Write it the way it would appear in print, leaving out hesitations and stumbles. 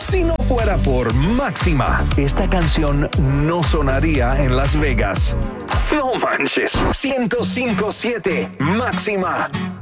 Si no fuera por Máxima, esta canción no sonaría en Las Vegas. No manches. 105.7 Máxima.